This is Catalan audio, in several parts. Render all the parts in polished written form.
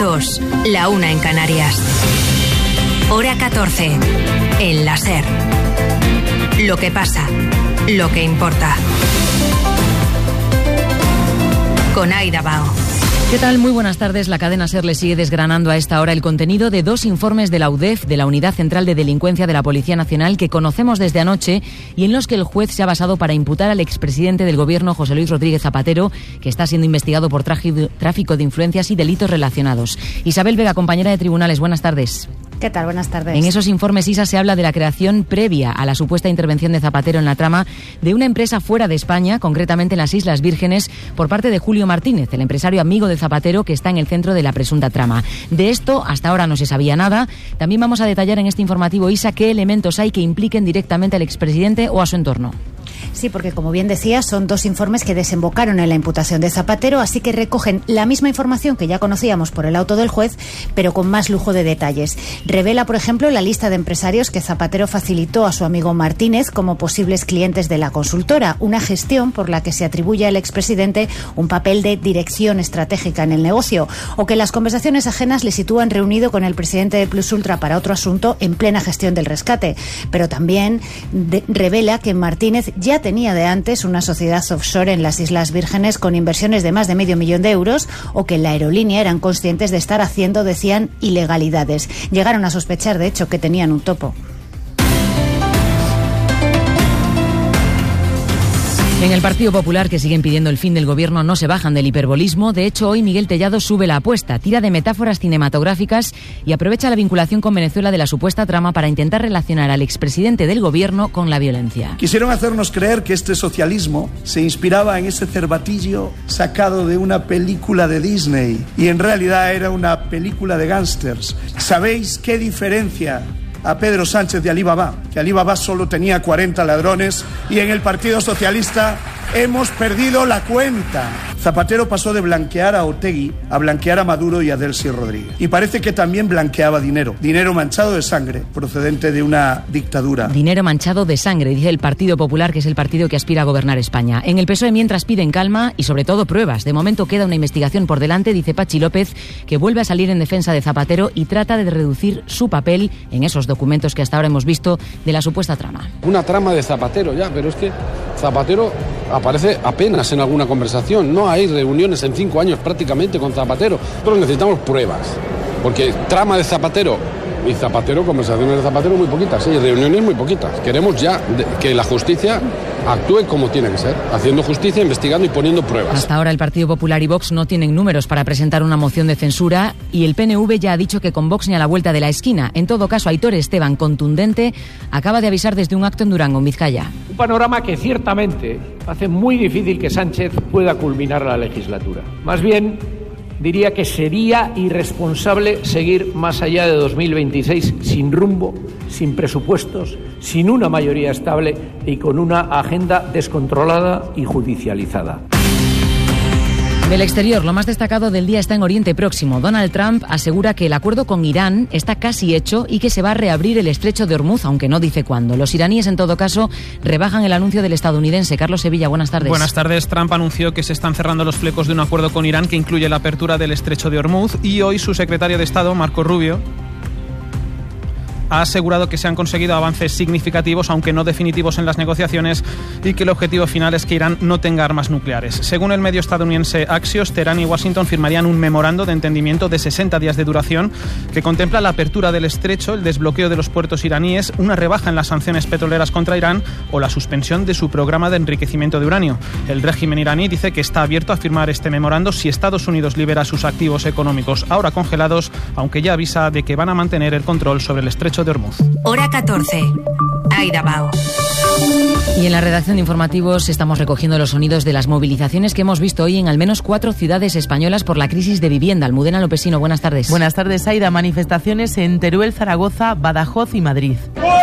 2, la 1 en Canarias. Hora 14, en la SER. Lo que pasa, lo que importa. Con Aida Bao. ¿Qué tal? Muy buenas tardes. La cadena SER le sigue desgranando a esta hora el contenido de 2 informes de la UDEF, de la Unidad Central de Delincuencia de la Policía Nacional, que conocemos desde anoche y en los que el juez se ha basado para imputar al expresidente del Gobierno, José Luis Rodríguez Zapatero, que está siendo investigado por tráfico de influencias y delitos relacionados. Isabel Vega, compañera de tribunales, buenas tardes. ¿Qué tal? Buenas tardes. En esos informes, Isa, se habla de la creación previa a la supuesta intervención de Zapatero en la trama de una empresa fuera de España, concretamente en las Islas Vírgenes, por parte de Julio Martínez, el empresario amigo de Zapatero que está en el centro de la presunta trama. De esto, hasta ahora no se sabía nada. También vamos a detallar en este informativo, Isa, qué elementos hay que impliquen directamente al expresidente o a su entorno. Sí, porque como bien decía, son 2 informes que desembocaron en la imputación de Zapatero, así que recogen la misma información que ya conocíamos por el auto del juez, pero con más lujo de detalles. Revela, por ejemplo, la lista de empresarios que Zapatero facilitó a su amigo Martínez como posibles clientes de la consultora, una gestión por la que se atribuye al expresidente un papel de dirección estratégica en el negocio, o que las conversaciones ajenas le sitúan reunido con el presidente de Plus Ultra para otro asunto en plena gestión del rescate. Pero también revela que Martínez ya tenía de antes una sociedad offshore en las Islas Vírgenes con inversiones de más de $500,000 o que en la aerolínea eran conscientes de estar haciendo, decían, ilegalidades. Llegaron a sospechar, de hecho, que tenían un topo. En el Partido Popular, que siguen pidiendo el fin del gobierno, no se bajan del hiperbolismo. De hecho, hoy Miguel Tellado sube la apuesta, tira de metáforas cinematográficas y aprovecha la vinculación con Venezuela de la supuesta trama para intentar relacionar al expresidente del gobierno con la violencia. Quisieron hacernos creer que este socialismo se inspiraba en ese cervatillo sacado de una película de Disney y en realidad era una película de gángsters. ¿Sabéis qué diferencia a Pedro Sánchez de Alibaba? Que Alibaba solo tenía 40 ladrones y en el Partido Socialista hemos perdido la cuenta. Zapatero pasó de blanquear a Otegi a blanquear a Maduro y a Delcy Rodríguez. Y parece que también blanqueaba dinero manchado de sangre, procedente de una dictadura. Dinero manchado de sangre, dice el Partido Popular, que es el partido que aspira a gobernar España. En el PSOE, mientras, piden calma y sobre todo pruebas. De momento queda una investigación por delante, dice Pachi López, que vuelve a salir en defensa de Zapatero y trata de reducir su papel en esos documentos que hasta ahora hemos visto de la supuesta trama. Una trama de Zapatero ya, pero es que Zapatero aparece apenas en alguna conversación. No hay reuniones en 5 años prácticamente con Zapatero. Nosotros necesitamos pruebas, porque trama de Zapatero y Zapatero, conversaciones de Zapatero muy poquitas, y reuniones muy poquitas. Queremos ya que la justicia actúe como tiene que ser, haciendo justicia, investigando y poniendo pruebas. Hasta ahora el Partido Popular y Vox no tienen números para presentar una moción de censura y el PNV ya ha dicho que con Vox ni a la vuelta de la esquina. En todo caso, Aitor Esteban, contundente, acaba de avisar desde un acto en Durango, en Vizcaya. Un panorama que ciertamente hace muy difícil que Sánchez pueda culminar la legislatura. Más bien, diría que sería irresponsable seguir más allá de 2026 sin rumbo, sin presupuestos, sin una mayoría estable y con una agenda descontrolada y judicializada. Del exterior, lo más destacado del día está en Oriente Próximo. Donald Trump asegura que el acuerdo con Irán está casi hecho y que se va a reabrir el estrecho de Hormuz, aunque no dice cuándo. Los iraníes, en todo caso, rebajan el anuncio del estadounidense. Carlos Sevilla, buenas tardes. Buenas tardes. Trump anunció que se están cerrando los flecos de un acuerdo con Irán que incluye la apertura del estrecho de Hormuz y hoy su secretario de Estado, Marco Rubio, ha asegurado que se han conseguido avances significativos, aunque no definitivos, en las negociaciones y que el objetivo final es que Irán no tenga armas nucleares. Según el medio estadounidense Axios, Teherán y Washington firmarían un memorando de entendimiento de 60 días de duración que contempla la apertura del estrecho, el desbloqueo de los puertos iraníes, una rebaja en las sanciones petroleras contra Irán o la suspensión de su programa de enriquecimiento de uranio. El régimen iraní dice que está abierto a firmar este memorando si Estados Unidos libera sus activos económicos ahora congelados, aunque ya avisa de que van a mantener el control sobre el estrecho de Hormuz. Hora 14. Aida Bao. Y en la redacción de informativos estamos recogiendo los sonidos de las movilizaciones que hemos visto hoy en al menos 4 ciudades españolas por la crisis de vivienda. Almudena Lopesino, buenas tardes. Buenas tardes, Aida. Manifestaciones en Teruel, Zaragoza, Badajoz y Madrid.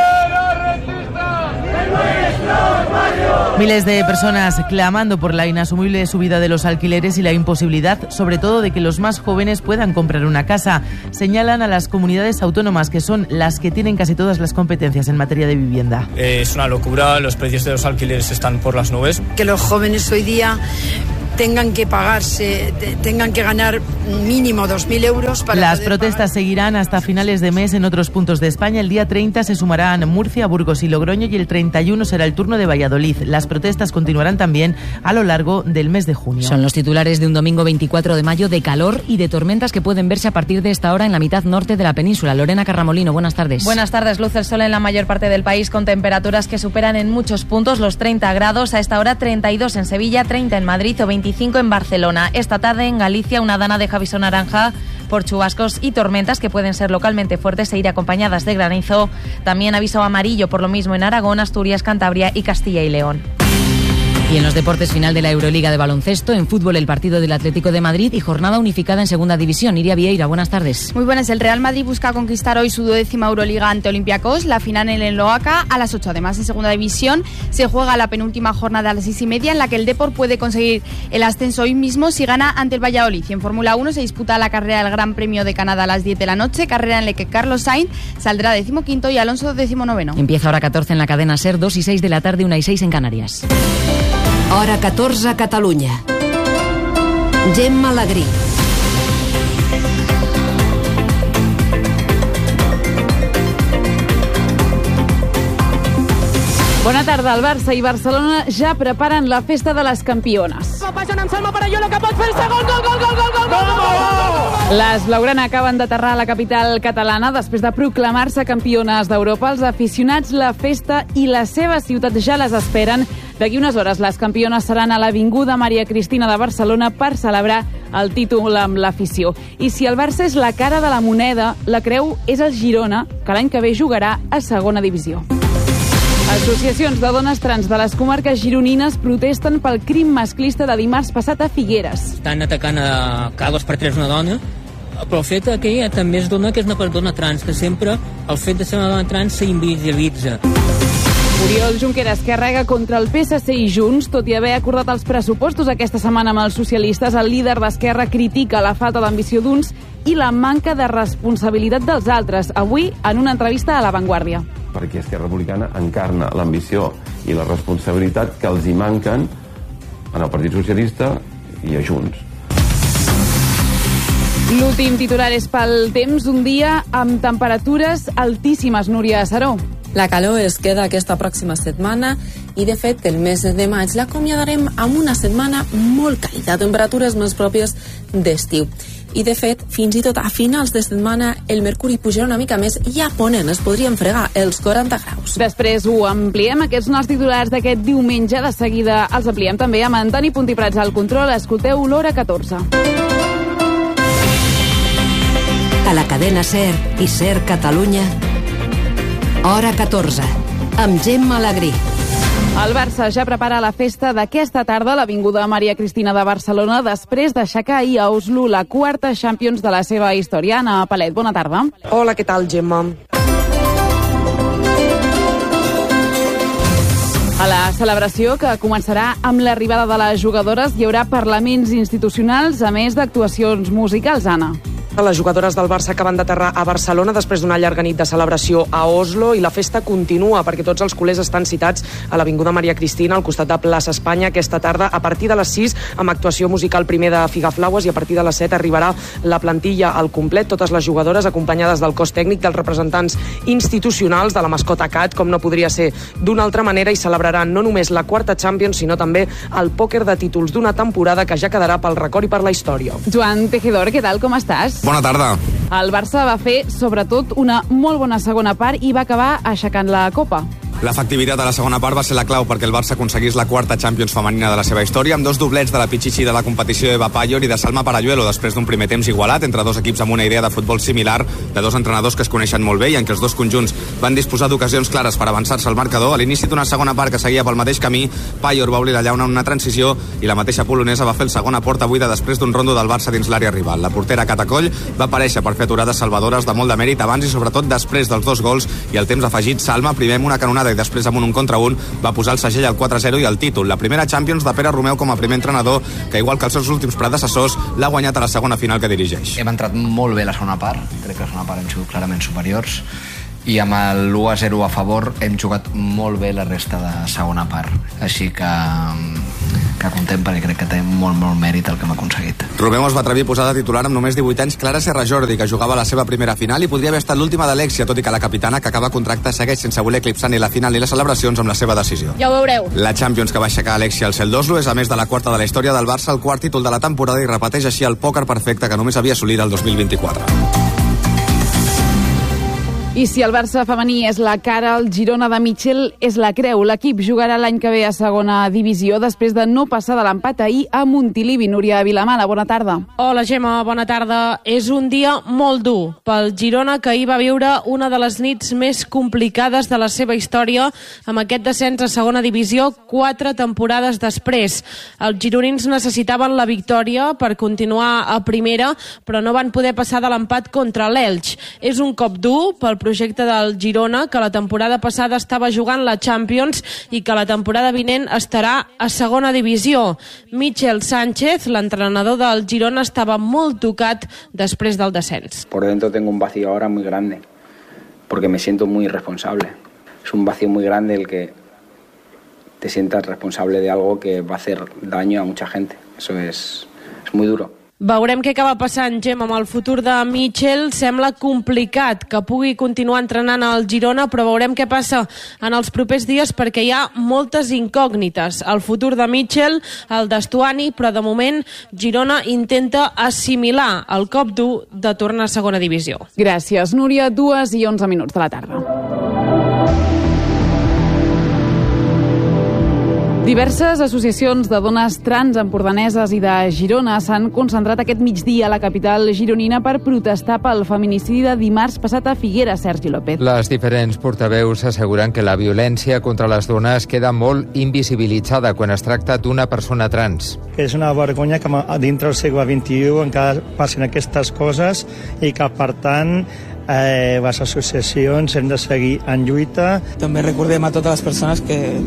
Miles de personas clamando por la inasumible subida de los alquileres y la imposibilidad, sobre todo, de que los más jóvenes puedan comprar una casa. Señalan a las comunidades autónomas, que son las que tienen casi todas las competencias en materia de vivienda. Es una locura, los precios de los alquileres están por las nubes. Que los jóvenes hoy día tengan que pagarse, tengan que ganar mínimo 2.000 euros para Las protestas seguirán hasta finales de mes en otros puntos de España. El día 30 se sumarán Murcia, Burgos y Logroño y el 31 será el turno de Valladolid. Las protestas continuarán también a lo largo del mes de junio. Son los titulares de un domingo 24 de mayo de calor y de tormentas que pueden verse a partir de esta hora en la mitad norte de la península. Lorena Carramolino, buenas tardes. Buenas tardes. Luce el sol en la mayor parte del país con temperaturas que superan en muchos puntos los 30 grados. A esta hora 32 en Sevilla, 30 en Madrid o 25 en Barcelona. Esta tarde en Galicia una dana deja aviso naranja por chubascos y tormentas que pueden ser localmente fuertes e ir acompañadas de granizo. También aviso amarillo por lo mismo en Aragón, Asturias, Cantabria y Castilla y León. Y en los deportes, final de la Euroliga de baloncesto, en fútbol el partido del Atlético de Madrid y jornada unificada en segunda división. Iria Vieira, buenas tardes. Muy buenas. El Real Madrid busca conquistar hoy su 12ª Euroliga ante Olympiacos, la final en el Loaca a las 8. Además, en segunda división se juega la penúltima jornada a las 6:30 en la que el Depor puede conseguir el ascenso hoy mismo si gana ante el Valladolid. Y en Fórmula 1 se disputa la carrera del Gran Premio de Canadá a las 10 de la noche, carrera en la que Carlos Sainz saldrá 15º y Alonso 19º. Empieza hora 14 en la cadena SER, 2 y 6 de la tarde, 1 y 6 en Canarias. Hora 14 a Catalunya. Gemma Alegrí. Bona tarda. El Barça i Barcelona ja preparen la festa de les campiones. Les blaugrana acaben d'aterrar a la capital catalana després de proclamar-se campiones d'Europa. Els aficionats, la festa i la seva ciutat ja les esperen. D'aquí unes hores les campiones seran a l'Avinguda Maria Cristina de Barcelona per celebrar el títol amb l'afició. I si el Barça és la cara de la moneda, la creu és el Girona, que l'any que ve jugarà a segona divisió. Associacions de dones trans de les comarques gironines protesten pel crim masclista de dimarts passat a Figueres. Estan atacant a cada 2 per 3 una dona, però el fet que també es dona que és una persona trans, que sempre el fet de ser una dona trans s'invisibilitza. Oriol Junqueras carrega contra el PSC i Junts, tot i haver acordat els pressupostos aquesta setmana amb els socialistes. El líder d'Esquerra critica la falta d'ambició d'uns i la manca de responsabilitat dels altres. Avui, en una entrevista a La Vanguardia. Perquè Esquerra Republicana encarna l'ambició i la responsabilitat que els hi manquen en el Partit Socialista i a Junts. L'últim titular és pel temps, un dia amb temperatures altíssimes. Núria Saró. La calor es queda aquesta pròxima setmana i, de fet, el mes de maig l'acomiadarem amb una setmana molt càlida, temperatures més pròpies d'estiu. I, de fet, fins i tot a finals de setmana el mercuri pujarà una mica més i a Ponent es podrien fregar els 40 graus. Després ho ampliem. Aquests són els titulars d'aquest diumenge. De seguida els ampliem també amb Antoni Puntiprats al control. Escolteu l'Hora 14. A la cadena SER i SER Catalunya, Hora 14, amb Gemma Alegrí. El Barça ja prepara la festa d'aquesta tarda a l'Avinguda Maria Cristina de Barcelona després d'aixecar ahir a Oslo la 4ª Champions de la seva història. Anna Palet, bona tarda. Hola, què tal, Gemma? A la celebració, que començarà amb l'arribada de les jugadores, hi haurà parlaments institucionals, a més d'actuacions musicals, Anna. Les jugadores del Barça acaben d'aterrar a Barcelona després d'una llarga nit de celebració a Oslo i la festa continua perquè tots els culers estan citats a l'Avinguda Maria Cristina al costat de Plaça Espanya aquesta tarda a partir de les 6 amb actuació musical primer de Figaflaues i a partir de les 7 arribarà la plantilla al complet, totes les jugadores acompanyades del cos tècnic, dels representants institucionals, de la mascota Cat, com no podria ser d'una altra manera, i celebraran no només la 4ª Champions sinó també el pòquer de títols d'una temporada que ja quedarà pel record i per la història. Joan Tejedor, què tal, com estàs? Bona tarda. El Barça va fer, sobretot, una molt bona segona part i va acabar aixecant la Copa. L'efectivitat a la segona part va ser la clau perquè el Barça aconseguís la 4ª Champions femenina de la seva història amb 2 doblets de la Pichichi de la competició Eva Payor i de Salma Paralluelo després d'un primer temps igualat entre 2 equips amb una idea de futbol similar de 2 entrenadors que es coneixen molt bé i en què els 2 conjunts van disposar d'ocasions clares per avançar-se al marcador. A l'inici d'una segona part que seguia pel mateix camí, Payor va obrir la llauna en una transició i la mateixa polonesa va fer el segon a porta buida després d'un rondo del Barça dins l'àrea rival. La portera Catacoll va aparèixer per fer aturades salvadores de molt de mèrit abans i sobretot després dels 2 gols i el temps afegit. Salma, primer amb una canonada i després amb un contra un, va posar el segell al 4-0 i el títol. La primera Champions de Pere Romeu com a primer entrenador, que igual que els seus últims predecessors, l'ha guanyat a la segona final que dirigeix. Hem entrat molt bé la segona part, crec que la segona part hem sigut clarament superiors, i amb l'1-0 a favor hem jugat molt bé la resta de segona part. Així que content, perquè crec que té molt mèrit el que hem aconseguit. Rubén es va atrevir a posar de titular amb només 18 anys Clara Serra Jordi, que jugava a la seva primera final i podria haver estat l'última d'Alexia, tot i que la capitana, que acaba contracte, segueix sense voler eclipsar ni la final ni les celebracions amb la seva decisió. Ja ho veureu. La Champions que va aixecar Alexia al cel d'Oslo és, a més de la quarta de la història del Barça, el quart títol de la temporada i repeteix així el pòquer perfecte que només havia assolit el 2024. I si el Barça femení és la cara, el Girona de Michel és la creu. L'equip jugarà l'any que ve a segona divisió després de no passar de l'empat ahir a Montilivi. Núria Vilamala, bona tarda. Hola Gemma, bona tarda. És un dia molt dur pel Girona, que ahir va viure una de les nits més complicades de la seva història amb aquest descens a segona divisió 4 temporades després. Els gironins necessitaven la victòria per continuar a primera, però no van poder passar de l'empat contra l'Elx. És un cop dur pel projecte del Girona, que la temporada passada estava jugant la Champions i que la temporada vinent estarà a segona divisió. Michel Sánchez, l'entrenador del Girona, estava molt tocat després del descens. Por dentro tengo un vacío ahora muy grande, porque me siento muy responsable. Es un vacío muy grande el que te sientas responsable de algo que va a hacer daño a mucha gente. Eso es muy duro. Veurem què acaba passant, Gemma, amb el futur de Michel. Sembla complicat que pugui continuar entrenant al Girona, però veurem què passa en els propers dies, perquè hi ha moltes incògnites. El futur de Michel, el d'Estuani, però de moment Girona intenta assimilar el cop dur de tornar a segona divisió. Gràcies, Núria. 2:11 de la tarda. Diverses associacions de dones trans empordaneses i de Girona s'han concentrat aquest migdia a la capital gironina per protestar pel feminicidi de dimarts passat a Figueres, Sergi López. Les diferents portaveus asseguren que la violència contra les dones queda molt invisibilitzada quan es tracta d'una persona trans. És una vergonya que dintre del segle XXI encara passin aquestes coses i que, per tant, les associacions hem de seguir en lluita. També recordem a totes les persones que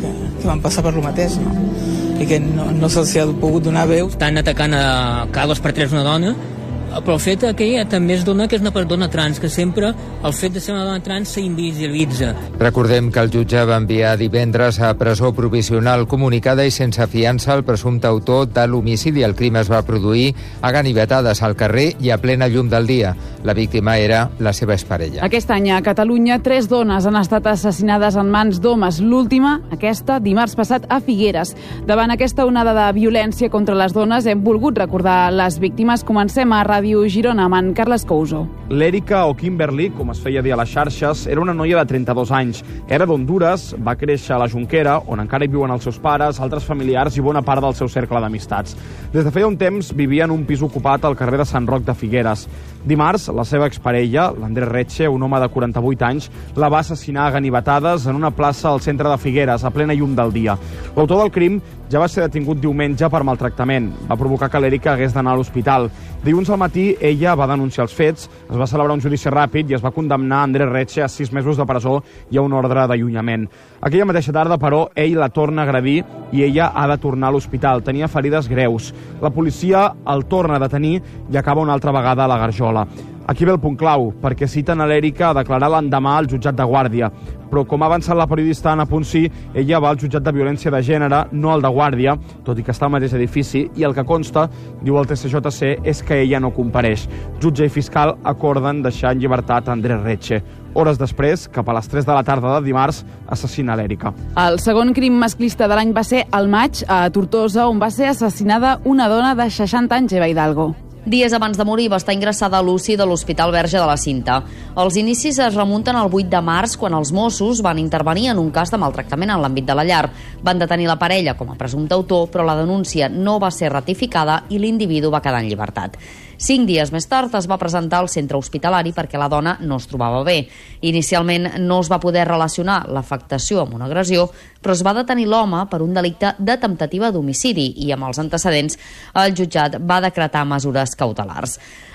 van passar per lo mateix, no? I que no se'ls ha pogut donar veu. Estan atacant a cada 2 per 3 una dona, però el fet que ella també es dona que és una persona trans, que sempre el fet de ser una dona trans s'invisibilitza. Recordem que el jutge va enviar divendres a presó provisional comunicada i sense fiança el presumpte autor de l'homicidi. El crim es va produir a ganivetades al carrer i a plena llum del dia. La víctima era la seva exparella. Aquest any a Catalunya 3 dones han estat assassinades en mans d'homes. L'última, aquesta, dimarts passat a Figueres. Davant aquesta onada de violència contra les dones hem volgut recordar les víctimes. Comencem a Ràdio Girona amb en Carles Couso. L'Èrica o Kimberly, com es feia dir a les xarxes, era una noia de 32 anys. Era d'Hondures, va créixer a la Jonquera, on encara hi viuen els seus pares, altres familiars i bona part del seu cercle d'amistats. Des de feia un temps vivia en un pis ocupat al carrer de Sant Roc de Figueres. Dimarts, la seva exparella, l'Andrés Retxe, un home de 48 anys, la va assassinar a ganivetades en una plaça al centre de Figueres, a plena llum del dia. L'autor del crim ja va ser detingut diumenge per maltractament. Va provocar que l'Èrica hagués d'anar a l'hospital. Dilluns al matí, ella va denunciar els fets, es va celebrar un judici ràpid i es va condemnar Andrés Retxe a 6 mesos de presó i a un ordre d'allunyament. Aquella mateixa tarda, però, ell la torna a agredir i ella ha de tornar a l'hospital. Tenia ferides greus. La policia el torna a detenir i acaba una altra vegada a la garjola. Aquí ve el punt clau, perquè citen a l'Èrica a declarar l'endemà al jutjat de Guàrdia. Però, com ha avançat la periodista Anna Ponsí, ella va al jutjat de violència de gènere, no al de Guàrdia, tot i que està al mateix edifici, i el que consta, diu el TCJC, és que ella no compareix. Jutge i fiscal acorden deixar en llibertat Andrés Retxe. Hores després, cap a les 3 de la tarda de dimarts, assassina l'Èrica. El segon crim masclista de l'any va ser al maig, a Tortosa, on va ser assassinada una dona de 60 anys, Eva Hidalgo. Dies abans de morir va estar ingressada a l'UCI de l'Hospital Verge de la Cinta. Els inicis es remunten al 8 de març, quan els Mossos van intervenir en un cas de maltractament en l'àmbit de la llar. Van detenir la parella com a presumpte autor, però la denúncia no va ser ratificada i l'individu va quedar en llibertat. 5 dies més tard es va presentar al centre hospitalari perquè la dona no es trobava bé. Inicialment no es va poder relacionar l'afectació amb una agressió, però es va detenir l'home per un delicte de temptativa d'homicidi i amb els antecedents el jutjat va decretar mesures cautelars.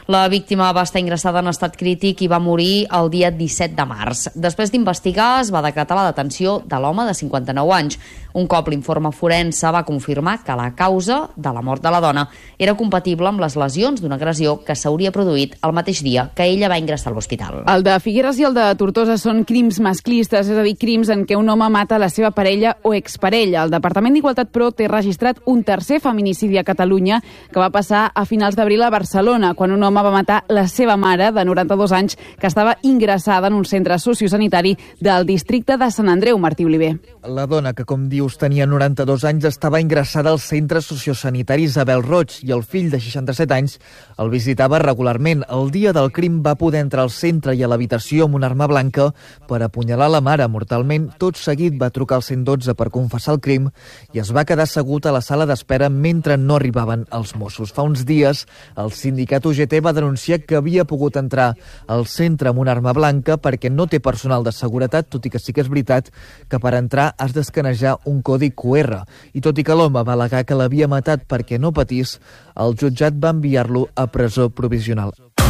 La víctima va estar ingressada en estat crític i va morir el dia 17 de març. Després d'investigar, es va decretar la detenció de l'home de 59 anys. Un cop l'informe forense va confirmar que la causa de la mort de la dona era compatible amb les lesions d'una agressió que s'hauria produït el mateix dia que ella va ingressar a l'hospital. El de Figueres i el de Tortosa són crims masclistes, és a dir, crims en què un home mata la seva parella o exparella. El Departament d'Igualtat, però, té registrat un tercer feminicidi a Catalunya que va passar a finals d'abril a Barcelona, quan un home va matar la seva mare, de 92 anys, que estava ingressada en un centre sociosanitari del districte de Sant Andreu. Martí Oliver. La dona, que com dius tenia 92 anys, estava ingressada al centre sociosanitari Isabel Roig i el fill de 67 anys el visitava regularment. El dia del crim va poder entrar al centre i a l'habitació amb una arma blanca per apunyalar la mare mortalment. Tot seguit va trucar al 112 per confessar el crim i es va quedar assegut a la sala d'espera mentre no arribaven els Mossos. Fa uns dies, el sindicat UGT va denunciar que havia pogut entrar al centre amb una arma blanca perquè no té personal de seguretat, tot i que sí que és veritat que per entrar has d'escanejar un codi QR. I tot i que l'home va al·legar que l'havia matat perquè no patís, el jutjat va enviar-lo a presó provisional.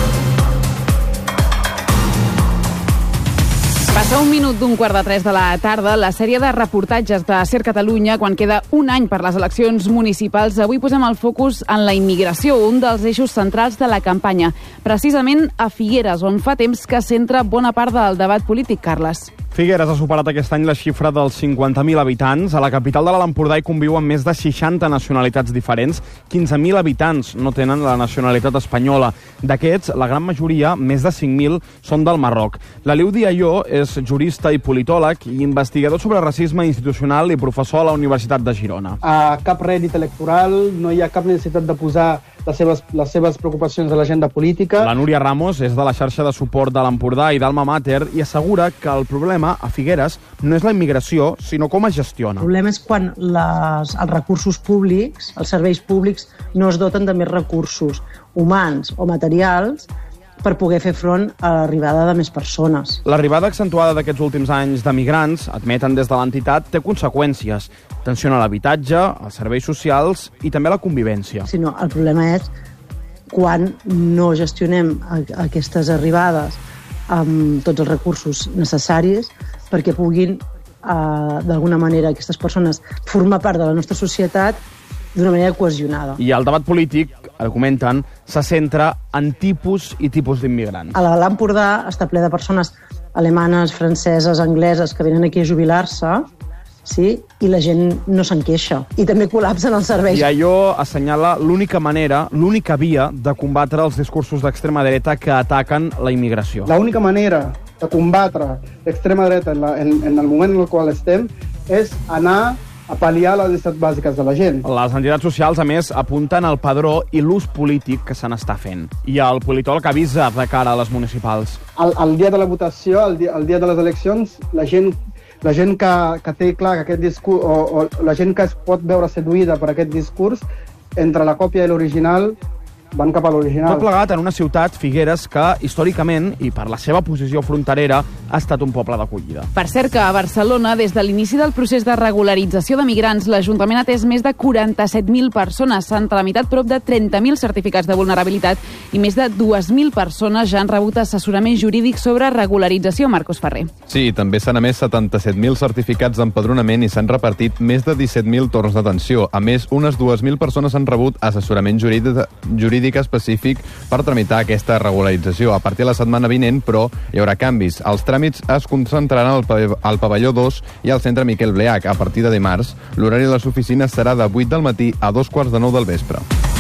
Passa un minut d'un 2:45 de la tarda. La sèrie de reportatges de Ser Catalunya, quan queda un any per les eleccions municipals, avui posem el focus en la immigració, un dels eixos centrals de la campanya. Precisament a Figueres, on fa temps que centra bona part del debat polític, Carles. Figueres ha superat aquest any la xifra dels 50.000 habitants. A la capital de l'Alt Empordà hi conviuen més de 60 nacionalitats diferents. 15.000 habitants no tenen la nacionalitat espanyola. D'aquests, la gran majoria, més de 5.000, són del Marroc. L'Aliu Dialló és jurista i politòleg i investigador sobre racisme institucional i professor a la Universitat de Girona. A cap rèdit electoral, no hi ha cap necessitat de posar les seves preocupacions a l'agenda política. La Núria Ramos és de la xarxa de suport de l'Empordà i d'Alma Mater i assegura que el problema a Figueres no és la immigració, sinó com es gestiona. El problema és quan els recursos públics, els serveis públics, no es doten de més recursos humans o materials per poder fer front a l'arribada de més persones. L'arribada accentuada d'aquests últims anys de migrants, admeten des de l'entitat, té conseqüències. Tensió a l'habitatge, als serveis socials i també a la convivència. Sinó, el problema és quan no gestionem aquestes arribades amb tots els recursos necessaris perquè puguin, d'alguna manera, aquestes persones formar part de la nostra societat d'una manera cohesionada. I el debat polític, comenten, se centra en tipus i tipus d'immigrants. A l'Alt Empordà està ple de persones alemanes, franceses, angleses que venen aquí a jubilar-se, sí? I la gent no se'n queixa. I també col·lapsen els serveis. I allò assenyala l'única manera, l'única via de combatre els discursos d'extrema dreta que ataquen la immigració. L'única manera de combatre l'extrema dreta en el moment en el qual estem és anar a pal·liar les necessitats bàsiques de la gent. Les entitats socials, a més, apunten al padró i l'ús polític que se n'està fent. I el politòleg avisa de cara a les municipals. El dia de la votació, el dia de les eleccions, la gent que té clar que aquest discurs, o la gent que es pot veure seduïda per aquest discurs, entre la còpia i l'original, van cap a l'original. Tot plegat en una ciutat, Figueres, que històricament, i per la seva posició fronterera, ha estat un poble d'acollida. Per cert que a Barcelona, des de l'inici del procés de regularització de migrants, l'Ajuntament ha atès més de 47.000 persones. S'han tramitat prop de 30.000 certificats de vulnerabilitat i més de 2.000 persones ja han rebut assessorament jurídic sobre regularització. Marcos Ferrer. Sí, també s'han emès 77.000 certificats d'empadronament i s'han repartit més de 17.000 torns d'atenció. A més, unes 2.000 persones han rebut assessorament jurídic específic per tramitar aquesta regularització. A partir de la setmana vinent, però, hi haurà canvis. Els tràmits es concentraran al pavelló 2 i al centre Miquel Bleach. A partir de dimarts, l'horari de les oficines serà de 8 del matí a 2:45 del vespre.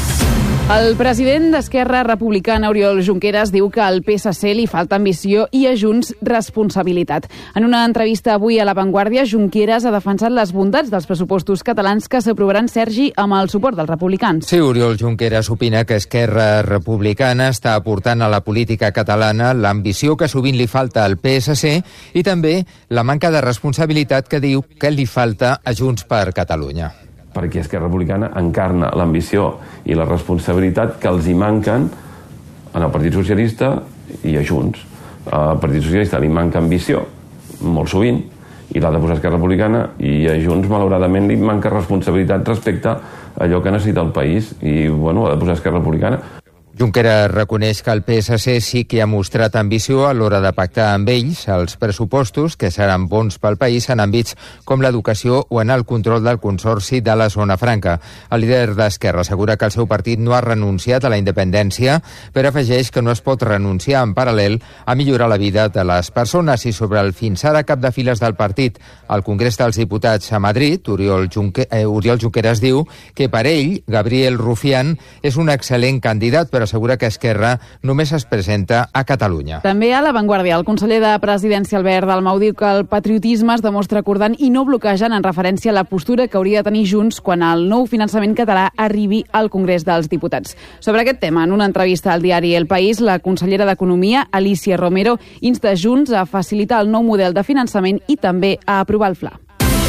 El president d'Esquerra Republicana, Oriol Junqueras, diu que al PSC li falta ambició i a Junts responsabilitat. En una entrevista avui a La Vanguardia, Junqueras ha defensat les bondats dels pressupostos catalans que s'aprovaran, Sergi, amb el suport dels republicans. Sí, Oriol Junqueras opina que Esquerra Republicana està aportant a la política catalana l'ambició que sovint li falta al PSC i també la manca de responsabilitat que diu que li falta a Junts per Catalunya. Perquè Esquerra Republicana encarna l'ambició i la responsabilitat que els hi manquen en el Partit Socialista i a Junts. Al Partit Socialista li manca ambició, molt sovint, i l'ha de posar Esquerra Republicana, i a Junts, malauradament, li manca responsabilitat respecte a allò que necessita el país, i, bueno, ha de posar Esquerra Republicana. Junqueras reconeix que el PSC sí que ha mostrat ambició a l'hora de pactar amb ells els pressupostos que seran bons pel país en àmbits com l'educació o en el control del consorci de la Zona Franca. El líder d'Esquerra assegura que el seu partit no ha renunciat a la independència, però afegeix que no es pot renunciar en paral·lel a millorar la vida de les persones. I sobre el fins ara cap de files del partit al Congrés dels Diputats a Madrid, Oriol Junqueras diu que per ell, Gabriel Rufián, és un excel·lent candidat, però assegura que Esquerra només es presenta a Catalunya. També a La Vanguardia, el conseller de Presidència Albert Dalmau diu que el patriotisme es demostra acordant i no bloquejant, en referència a la postura que hauria de tenir Junts quan el nou finançament català arribi al Congrés dels Diputats. Sobre aquest tema, en una entrevista al diari El País, la consellera d'Economia, Alicia Romero, insta Junts a facilitar el nou model de finançament i també a aprovar el FLA.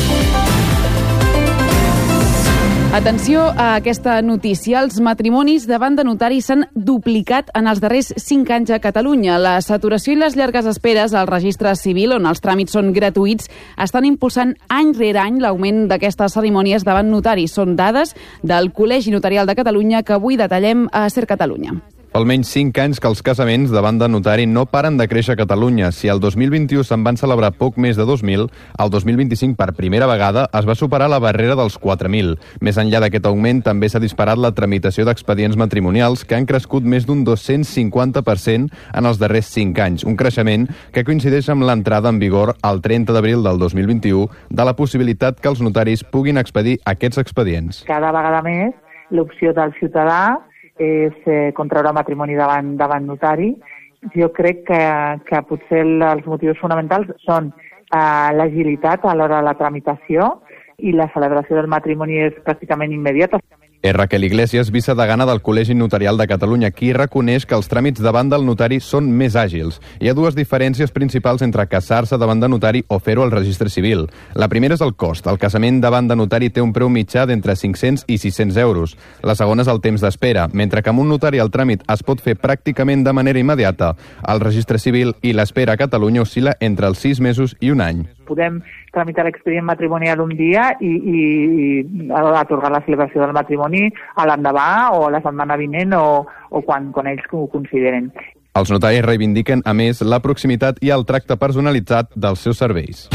Atenció a aquesta notícia. Els matrimonis davant de notari s'han duplicat en els darrers 5 anys a Catalunya. La saturació i les llargues esperes al registre civil, on els tràmits són gratuïts, estan impulsant any rere any l'augment d'aquestes cerimònies davant notari. Són dades del Col·legi Notarial de Catalunya que avui detallem a Ser Catalunya. Almenys 5 anys que els casaments davant de notari no paren de créixer a Catalunya. Si el 2021 se'n van celebrar poc més de 2.000, el 2025 per primera vegada es va superar la barrera dels 4.000. Més enllà d'aquest augment, també s'ha disparat la tramitació d'expedients matrimonials, que han crescut més d'un 250% en els darrers 5 anys. Un creixement que coincideix amb l'entrada en vigor el 30 d'abril del 2021 de la possibilitat que els notaris puguin expedir aquests expedients. Cada vegada més l'opció del ciutadà és contraure matrimoni davant notari. Jo crec que potser els motius fonamentals són l'agilitat a l'hora de la tramitació i la celebració del matrimoni és pràcticament immediata. És Raquel Iglesias, vicedegana del Col·legi Notarial de Catalunya, qui reconeix que els tràmits davant del notari són més àgils. Hi ha dues diferències principals entre casar-se davant de notari o fer-ho al registre civil. La primera és el cost. El casament davant de notari té un preu mitjà d'entre 500 i 600 euros. La segona és el temps d'espera. Mentre que amb un notari el tràmit es pot fer pràcticament de manera immediata, el registre civil i l'espera a Catalunya oscil·la entre els 6 mesos i un any. Podem tramitar l'expedient matrimonial un dia i atorgar la celebració del matrimoni a l'endemà o a la setmana vinent o quan ells ho consideren. Els notaris reivindiquen, a més, la proximitat i el tracte personalitzat dels seus serveis.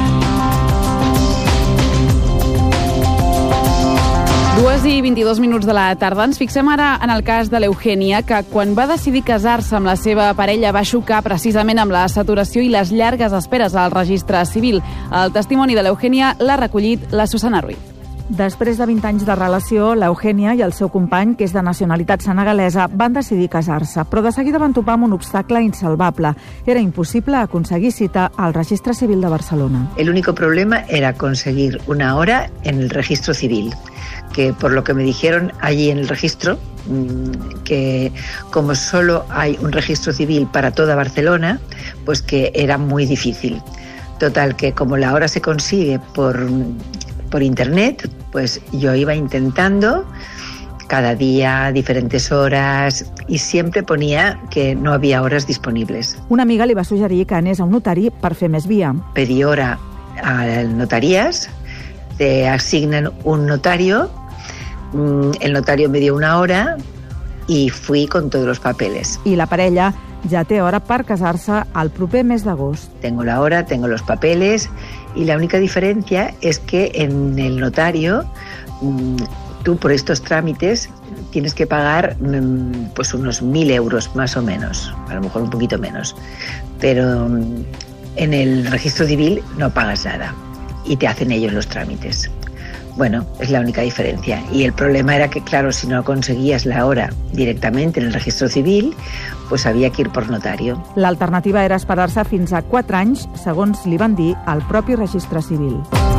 2:22 de la tarda. Ens fixem ara en el cas de l'Eugènia, que quan va decidir casar-se amb la seva parella va xocar precisament amb la saturació i les llargues esperes al registre civil. El testimoni de l'Eugènia l'ha recollit la Susana Ruiz. Després de 20 anys de relació, l'Eugènia i el seu company, que és de nacionalitat senegalesa, van decidir casar-se, però de seguida van topar amb un obstacle insalvable. Era impossible aconseguir cita al Registre Civil de Barcelona. El único problema era conseguir una hora en el registro civil, que por lo que me dijeron allí en el registro, que como solo hay un registro civil para toda Barcelona, pues que era muy difícil. Total, que como la hora se consigue por internet, pues yo iba intentando cada día diferentes horas i sempre ponia que no havia hores disponibles. Una amiga li va suggerir que anés a un notari per fer més via. Pedí hora a notarías, te asignan un notario, el notario me dio una hora y fui con todos los papeles. I la parella ja té hora per casar-se el proper mes d'agost. Tengo la hora, tengo los papeles y la única diferencia es que en el notario tú por estos trámites tienes que pagar pues unos 1.000 euros más o menos, a lo mejor un poquito menos, pero en el registro civil no pagas nada y te hacen ellos los trámites. Bueno, es la única diferencia. Y el problema era que, claro, si no conseguías la hora directamente en el registro civil, pues había que ir por notario. L'alternativa era esperar-se fins a 4 anys, segons li van dir al propi registre civil.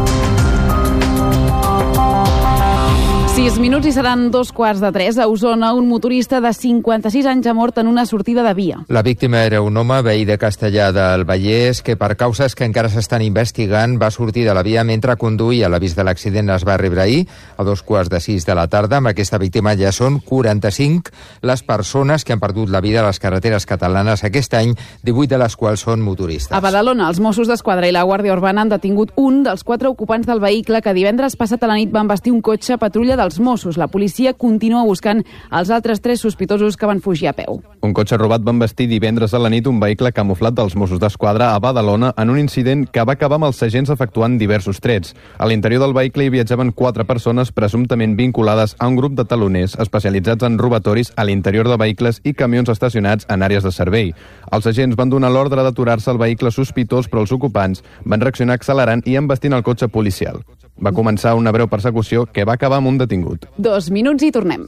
6 minuts i seran 2:15. A Osona, un motorista de 56 anys ha mort en una sortida de via. La víctima era un home veí de Castellar del Vallès que, per causes que encara s'estan investigant, va sortir de la via mentre conduïa. L'avís de l'accident es va rebre ahir a 2:45 de la tarda. Amb aquesta víctima ja són 45 les persones que han perdut la vida a les carreteres catalanes aquest any, 18 de les quals són motoristes. A Badalona, els Mossos d'Esquadra i la Guàrdia Urbana han detingut un dels 4 ocupants del vehicle que divendres passat a la nit van vestir un cotxe patrulla del dels Mossos. La policia continua buscant els altres 3 sospitosos que van fugir a peu. Un cotxe robat va embestir divendres a la nit un vehicle camuflat dels Mossos d'Esquadra a Badalona en un incident que va acabar amb els agents efectuant diversos trets. A l'interior del vehicle hi viatjaven 4 persones presumptament vinculades a un grup de taloners especialitzats en robatoris a l'interior de vehicles i camions estacionats en àrees de servei. Els agents van donar l'ordre d'aturar-se al vehicle sospitós, però els ocupants van reaccionar accelerant i embestint el cotxe policial. Va començar una breu persecució que va acabar amb un detingut. 2 minuts i tornem.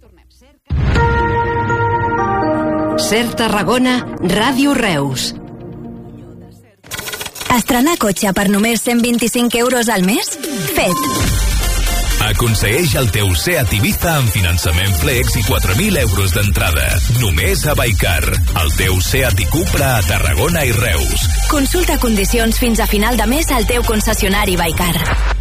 Ser Tarragona, Ràdio Reus. Estrenar cotxe per només 125 euros al mes? Fet! Aconsegueix el teu Seat Ibiza amb finançament flex i 4.000 euros d'entrada. Només a Baicar. El teu Seat i Cupra a Tarragona i Reus. Consulta condicions fins a final de mes al teu concessionari Baicar.